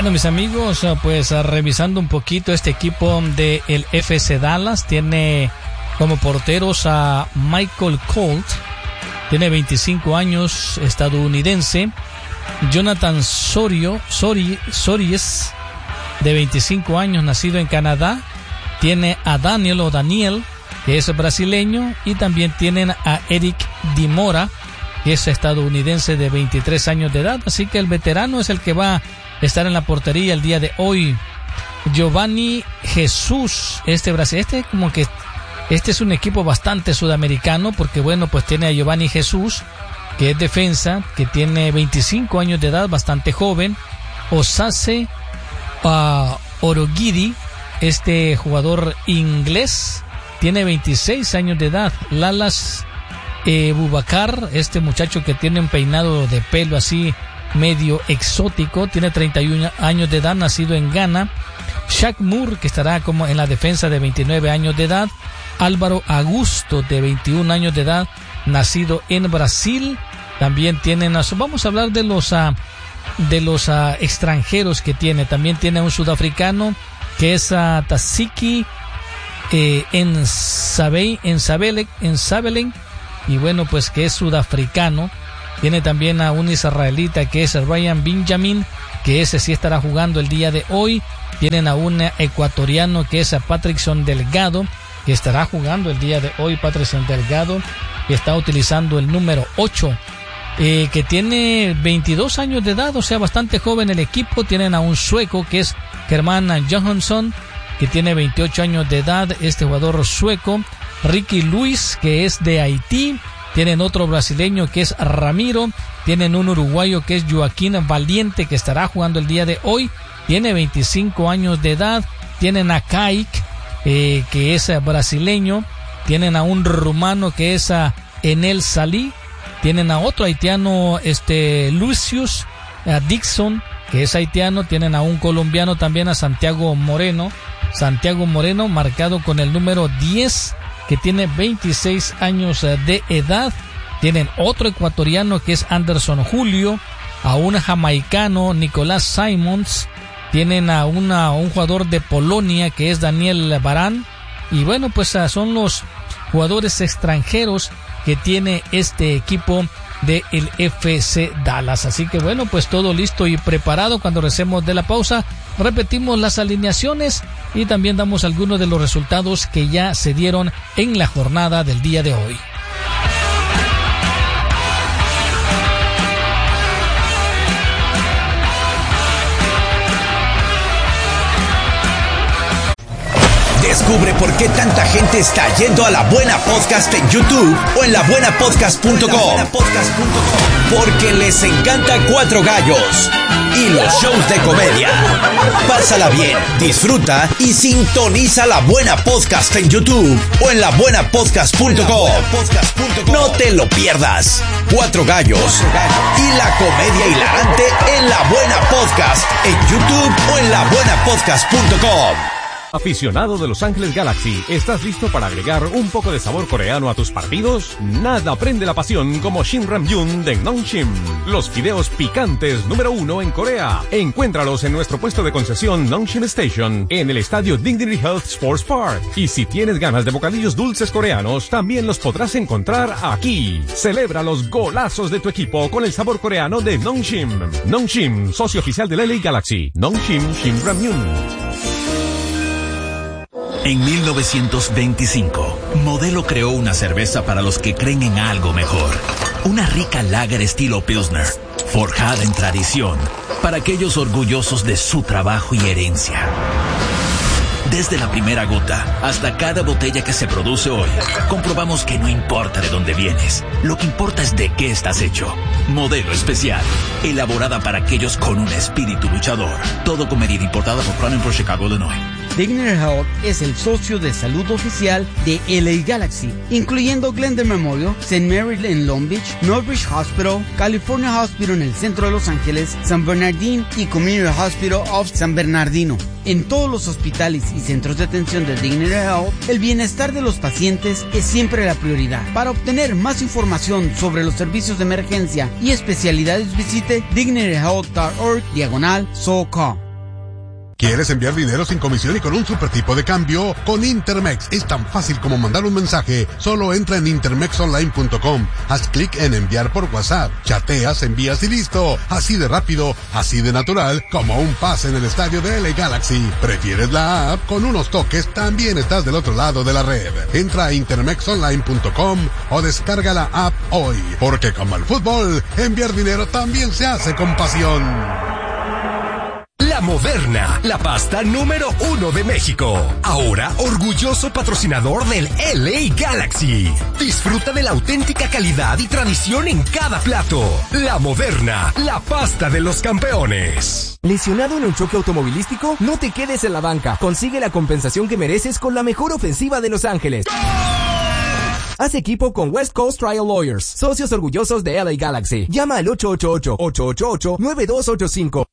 Bueno, mis amigos, pues revisando un poquito este equipo del FC Dallas, tiene como porteros a Michael Colt, tiene 25 años, estadounidense. Jonathan Sories, de 25 años, nacido en Canadá. Tiene a Daniel, que es brasileño. Y también tienen a Eric Di Mora, que es estadounidense, de 23 años de edad. Así que el veterano es el que va a estar en la portería el día de hoy. Giovanni Jesús, este es un equipo bastante sudamericano, porque bueno, pues tiene a Giovanni Jesús, que es defensa, que tiene 25 años de edad, bastante joven. Osase Orogidi, este jugador inglés, tiene 26 años de edad. Lalas Boubacar, este muchacho que tiene un peinado de pelo así medio exótico, tiene 31 años de edad, nacido en Ghana. Shaq Moore, que estará como en la defensa, de 29 años de edad. Álvaro Augusto, de 21 años de edad, nacido en Brasil. También tienen, vamos a hablar de los extranjeros que tiene. También tiene un sudafricano, que es Tasiki Ensabelen, y bueno, pues que es sudafricano. Tiene también a un israelita, que es Ryan Benjamin, que ese sí estará jugando el día de hoy. Tienen a un ecuatoriano, que es a Patrickson Delgado, que estará jugando el día de hoy. Patrickson Delgado, que está utilizando el número 8, que tiene 22 años de edad, o sea, bastante joven el equipo. Tienen a un sueco, que es Germán Johansson, que tiene 28 años de edad, este jugador sueco. Ricky Luis, que es de Haití. Tienen otro brasileño, que es Ramiro. Tienen un uruguayo, que es Joaquín Valiente, que estará jugando el día de hoy. Tiene 25 años de edad. Tienen a Kaik, que es brasileño. Tienen a un rumano, que es Enel Salí. Tienen a otro haitiano, Lucius Dixon, que es haitiano. Tienen a un colombiano también, a Santiago Moreno, marcado con el número 10, que tiene 26 años de edad. Tienen otro ecuatoriano, que es Anderson Julio, a un jamaicano, Nicolás Simons. Tienen a un jugador de Polonia, que es Daniel Barán. Y bueno, pues son los jugadores extranjeros que tiene este equipo del FC Dallas. Así que bueno, pues todo listo y preparado. Cuando regresemos de la pausa, repetimos las alineaciones y también damos algunos de los resultados que ya se dieron en la jornada del día de hoy. Descubre por qué tanta gente está yendo a La Buena Podcast en YouTube o en labuenapodcast.com. Porque les encanta Cuatro Gallos y los shows de comedia. Pásala bien, disfruta y sintoniza La Buena Podcast en YouTube o en labuenapodcast.com. No te lo pierdas. Cuatro Gallos y la comedia hilarante en La Buena Podcast en YouTube o en labuenapodcast.com. Aficionado de Los Ángeles Galaxy, ¿estás listo para agregar un poco de sabor coreano a tus partidos? Nada prende la pasión como Shin Ramyun de Nongshim, los fideos picantes número 1 en Corea. Encuéntralos en nuestro puesto de concesión Nongshim Station, en el estadio Dignity Health Sports Park. Y si tienes ganas de bocadillos dulces coreanos, también los podrás encontrar aquí. Celebra los golazos de tu equipo con el sabor coreano de Nongshim. Nongshim, socio oficial de LA Galaxy. Nongshim Shin Ramyun. En 1925, Modelo creó una cerveza para los que creen en algo mejor. Una rica lager estilo Pilsner, forjada en tradición, para aquellos orgullosos de su trabajo y herencia. Desde la primera gota hasta cada botella que se produce hoy, comprobamos que no importa de dónde vienes, lo que importa es de qué estás hecho. Modelo especial, elaborada para aquellos con un espíritu luchador. Todo con medida, importada por Cronenberg, Chicago, Illinois. Dignity Health es el socio de salud oficial de LA Galaxy, incluyendo Glendale Memorial, St. Mary's en Long Beach, Northbridge Hospital, California Hospital en el centro de Los Ángeles, San Bernardino y Community Hospital of San Bernardino. En todos los hospitales y centros de atención de Dignity Health, el bienestar de los pacientes es siempre la prioridad. Para obtener más información sobre los servicios de emergencia y especialidades, visite dignityhealth.org/SoCal. ¿Quieres enviar dinero sin comisión y con un super tipo de cambio? Con Intermex es tan fácil como mandar un mensaje. Solo entra en intermexonline.com, haz clic en enviar por WhatsApp, chateas, envías y listo. Así de rápido, así de natural, como un pase en el estadio de LA Galaxy. ¿Prefieres la app? Con unos toques también estás del otro lado de la red. Entra a intermexonline.com o descarga la app hoy. Porque como el fútbol, enviar dinero también se hace con pasión. La Moderna, la pasta número 1 de México. Ahora, orgulloso patrocinador del LA Galaxy. Disfruta de la auténtica calidad y tradición en cada plato. La Moderna, la pasta de los campeones. ¿Lesionado en un choque automovilístico? No te quedes en la banca. Consigue la compensación que mereces con la mejor ofensiva de Los Ángeles. Haz equipo con West Coast Trial Lawyers, socios orgullosos de LA Galaxy. Llama al 888-888-9285.